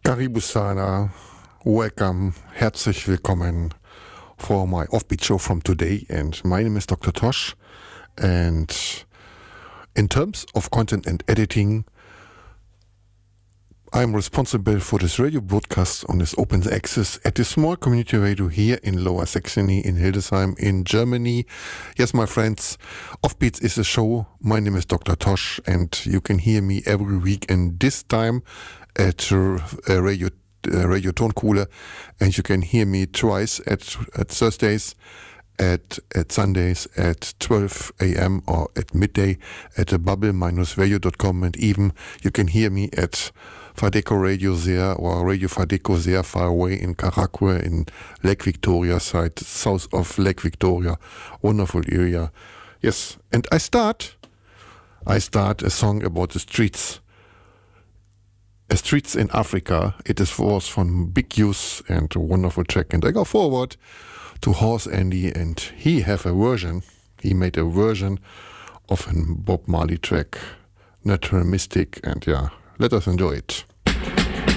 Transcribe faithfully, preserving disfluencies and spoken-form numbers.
Karibu Sana, welcome, herzlich willkommen for my offbeat show from today, and my name is Doctor Tosh, and in terms of content and editing, I'm responsible for this radio broadcast on this open access at the small community radio here in Lower Saxony in Hildesheim in Germany. Yes, my friends, Offbeats is a show. My name is Doctor Tosh, and you can hear me every week, and this time at uh, Radio uh, Radio Tonkohle, and you can hear me twice at at Thursdays, at at Sundays at twelve a.m. or at midday at the bubble dash radio dot com, and even you can hear me at Fadeco Radio there, or Radio Fadeco there far away in Caracue in Lake Victoria side, south of Lake Victoria. Wonderful area. Yes, and I start, I start a song about the streets. A streets in Africa. It is was from Big Use and a wonderful track. And I go forward to Horse Andy, and he have a version. He made a version of a Bob Marley track, Natural Mystic, and yeah, let us enjoy it.